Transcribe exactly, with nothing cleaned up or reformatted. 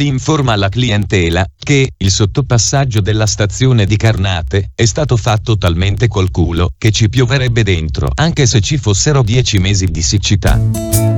si informa la clientela che il sottopassaggio della stazione di Carnate è stato fatto talmente col culo che ci pioverebbe dentro anche se ci fossero dieci mesi di siccità.